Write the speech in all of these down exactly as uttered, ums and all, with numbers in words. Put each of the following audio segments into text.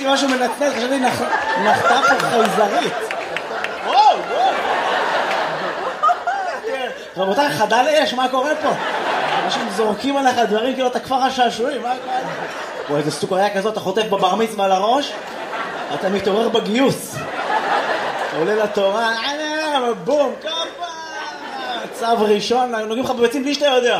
ראיתי משהו מנצנץ, חשבתי נחתה פה חייזרית. וואו, וואו. רבותיי, חדל אש, מה קורה פה? אנשים זורקים עליך דברים כאילו אתה כפר השעשועים, מה קורה? וואי, איזה סוכריה כזאת, אתה חוטף בבר מצווה על הראש, אתה מתעורר בגיוס. אתה עולה לתורה, בום, קופה, צו ראשון, נוגעים לך בביצים בלי שאתה יודע.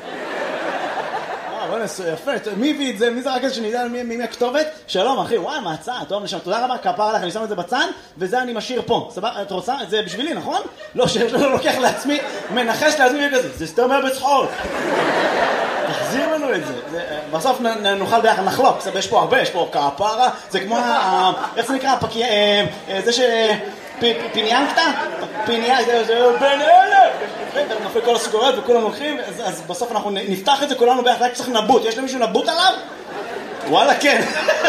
וואי, יפה, מי הביא את זה? מי זה רק איזה שנדע מי הכתובת? שלום אחי, וואי, מה הצעה? טוב, נשם, תודה רבה, כפר עליך, אני שם את זה בצד, וזה אני משאיר פה. סבבה, את רוצה? זה בשבילי, נכון? לא, שאני לוקח לעצמי, מנחש לעצמי וכזה, זה סתם היה בצחוק. תחזיר לנו את זה. בסוף נוכל ביחד נחלוק, יש פה הרבה, יש פה כפרה, זה כמו, איך זה נקרא? זה ש... פיניאנקטה? פיניאנקטה, זה בין אלה! נופל כל הסוכריות וכולם הולכים, אז בסוף אנחנו נפתח את זה כולנו ביחד, רק צריך נבוט. יש למישהו נבוט עליו? וואלה, כן.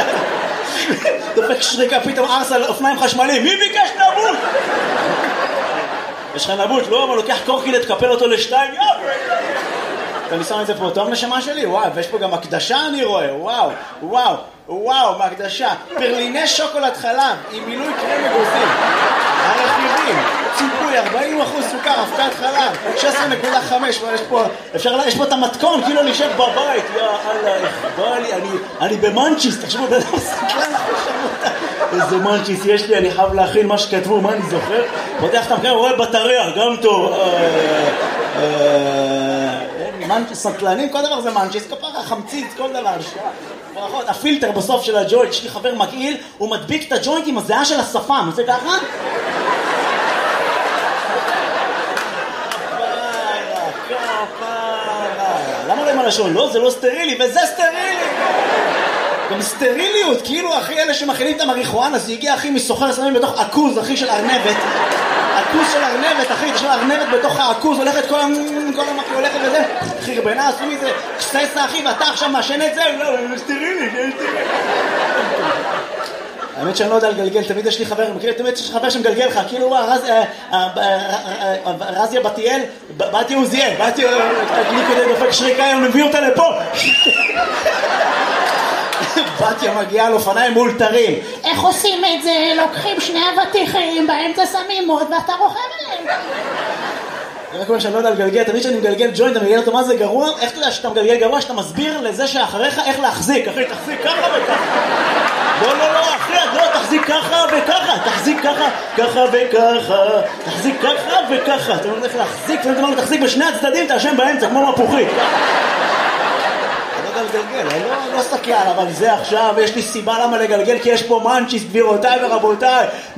דופק שריקה, פתאום ארס על אופניים חשמליים. מי ביקש נבוט? יש לך נבוט, לא? אבל לוקח קורקילט, תקפל אותו לשתיים, יאו! אני שם את זה פה, טוב נשמה שלי? וואו, ויש פה גם הקדשה אני רואה, וואו, וואו, וואו, מהקדשה. פרליני שוקולד חלב, עם מילוי קרם אגוזים. הרכיבים, ציפוי, ארבעים אחוז סוכר, אבקת חלב, שש עשרה נקודה חמש, יש פה, אפשר, יש פה את המתכון, כאילו אני יושב בבית, יא אללה, בא לי, אני, אני במנצ'יס, תחשבו, בן אדם סקלן, איזה מנצ'יס יש לי, אני חייב להכין מה שכתבו, מה אני זוכר? פותח את המחקר, רואה בטריה, גם טוב, סנטלנים, כל דבר זה מנצ'יס, כפרה, חמציץ, כל דבר, ברכות, הפילטר בסוף של הג'וינט, יש לי חבר מגעיל, הוא מדביק את הג'וינט עם הזיעה של השפם, זה ככה? למה לא עם הלשון? לא, זה לא סטרילי, וזה סטרילי! גם סטריליות, כאילו אחי אלה שמכינים את המריחואנה, זה הגיע אחי מסוחר סמים בתוך עכוז, אחי של ארנבת. עכוז של ארנבת, אחי, יש לה ארנבת בתוך העכוז, הולכת כל המקי, הולכת וזה. אחי, רבנה, עשו מזה, קססה אחי, ואתה עכשיו מאשן את זה? לא, זה סטרילי, זה סטרילי. האמת שאני לא יודע לגלגל, תמיד יש לי חבר, תמיד יש לי חבר שמגלגל לך, כאילו רזיה בתיאל, באתי עוזיאל, באתי לי כדי דופק שריקה, אני מביא אותה לפה. בתיה מגיעה על אופניים מאולתרים. איך עושים את זה? לוקחים שני אבטיחים, באמצע שמים מוד ואתה רוכב עליהם. רק אומר שאני לא יודע לגלגל, תמיד שאני מגלגל ג'וינט, אתה מגלגל אותו מה זה גרוע? איך אתה יודע שאתה מגלגל גרוע? שאתה מסביר לזה שאחריך איך להחזיק. אחי, תחזיק ככה וככה. לא, לא, לא, אחי, לא, תחזיק ככה וככה. תחזיק ככה, ככה וככה. תחזיק ככה וככה. אתה אומר איך להחזיק, ואתה אומר תחזיק בשני הצדדים, תאשם באמצע, כמו מפוחית. לגלגל, אני לא, לא סתכל, אבל זה עכשיו, יש לי סיבה למה לגלגל, כי יש פה מנצ'יס, גבירותיי ורבותיי.